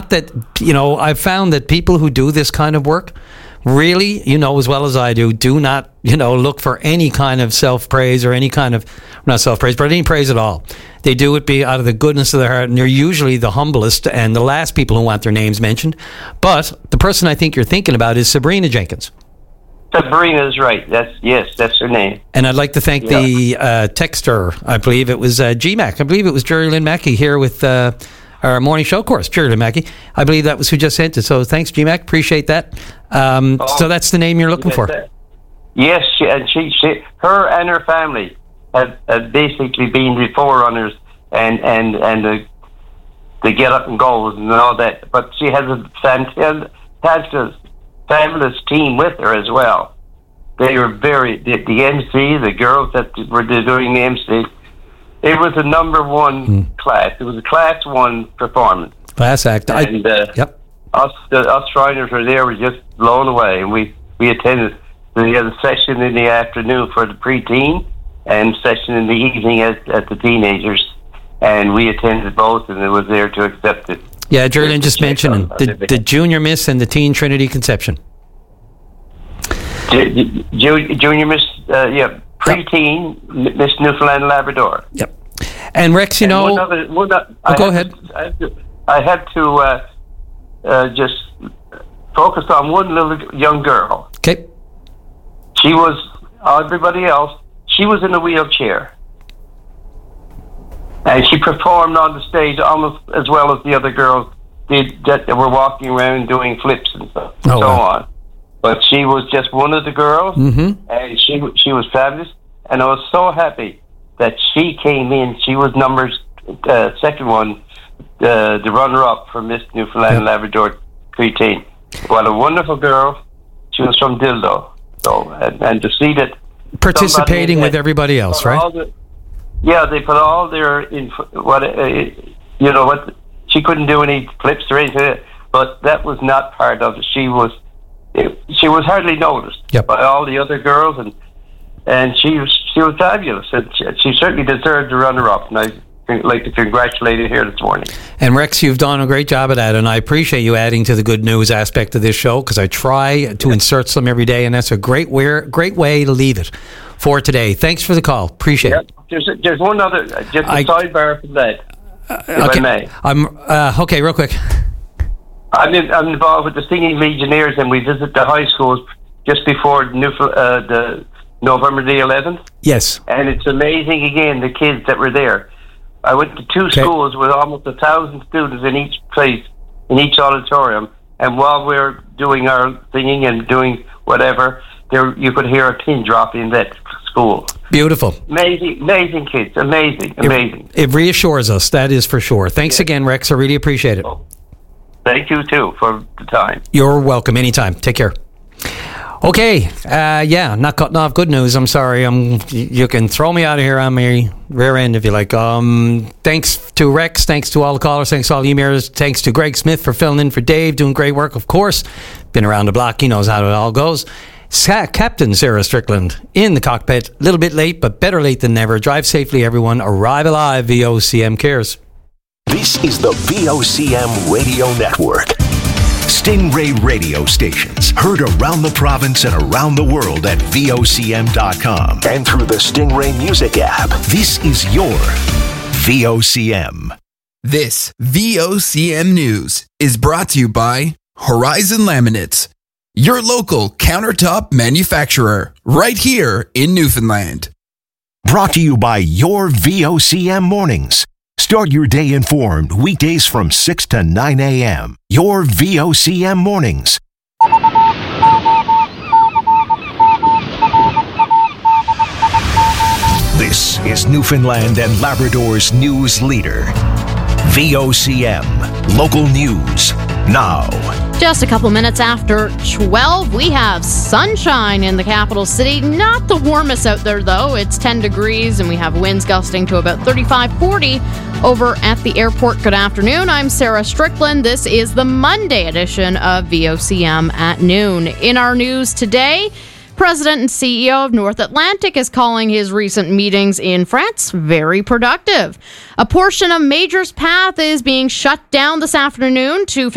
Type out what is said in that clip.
not that, I've found that people who do this kind of work really, as well as I do not, look for any kind of self-praise or any kind of, not self-praise, but any praise at all. They do it out of the goodness of their heart, and they're usually the humblest and the last people who want their names mentioned. But the person I think you're thinking about is Sabrina Jenkins. Sabrina's right. That's her name. And I'd like to thank the texter. I believe it was GMAC. I believe it was Jerry Lynn Mackey here with our morning show course, Jerry Lynn Mackey. I believe that was who just sent it. So thanks, GMAC. Appreciate that. So that's the name you're looking for. Yes, her and her family have basically been the forerunners and the get up and goes and all that. But she has a fabulous team with her as well. They were the MC, the girls that were doing the MC. It was a number one class. It was a class 1 performance. Class act. And yep. Us Shriners were there. We were just blown away, and we attended. We had a session in the afternoon for the preteen and session in the evening at the teenagers, and we attended both, and it was there to accept it. Yeah, Jerlyn just mentioned the Junior Miss and the Teen Trinity Conception. Junior Miss, preteen Miss Newfoundland and Labrador. Yep. And Rex, go ahead. I had to just focus on one little young girl. Okay. She was everybody else. She was in a wheelchair, and she performed on the stage almost as well as the other girls did that were walking around doing flips and stuff on. But she was just one of the girls, and she was fabulous. And I was so happy that she came in. She was second one, the runner-up for Miss Newfoundland and Labrador preteen. What a wonderful girl. She was from Dildo. So, and to see that participating with everybody else, right? They put all their she couldn't do any flips or anything, but that was not part of it. She was hardly noticed by all the other girls, and she was fabulous, and she certainly deserved the runner-up. And I'd like to congratulate her here this morning. And Rex, you've done a great job at that, and I appreciate you adding to the good news aspect of this show, because I try to insert some every day, and that's a great way to leave it for today. Thanks for the call. Appreciate it. There's one other, just a sidebar from that, if I may. Okay, real quick. I'm involved with the Singing Legionnaires, and we visit the high schools just before the November the 11th. Yes. And it's amazing, again, the kids that were there. I went to 2 schools with almost 1,000 students in each place, in each auditorium, and while we were doing our singing and doing whatever, you could hear a pin drop in that school. Beautiful. Amazing kids. Amazing. It reassures us, that is for sure. Thanks again, Rex. I really appreciate it. Thank you, too, for the time. You're welcome. Anytime. Take care. Okay, not cutting off good news. I'm sorry. You can throw me out of here on my rear end if you like. Thanks to Rex. Thanks to all the callers. Thanks to all the emailers. Thanks to Greg Smith for filling in for Dave, doing great work, of course. Been around the block. He knows how it all goes. Captain Sarah Strickland in the cockpit. A little bit late, but better late than never. Drive safely, everyone. Arrive alive. VOCM cares. This is the VOCM Radio Network. Stingray radio stations heard around the province and around the world at VOCM.com and through the Stingray Music app. This is your VOCM. This VOCM News is brought to you by Horizon Laminates, your local countertop manufacturer right here in Newfoundland. Brought to you by your VOCM Mornings. Start your day informed weekdays from 6 to 9 a.m. Your VOCM Mornings. This is Newfoundland and Labrador's news leader. VOCM. Local news. Now. Just a couple minutes after 12, we have sunshine in the capital city. Not the warmest out there, though. It's 10 degrees, and we have winds gusting to about 35-40 over at the airport. Good afternoon. I'm Sarah Strickland. This is the Monday edition of VOCM at noon. In our news today, President and CEO of North Atlantic is calling his recent meetings in France very productive. A portion of Major's Path is being shut down this afternoon to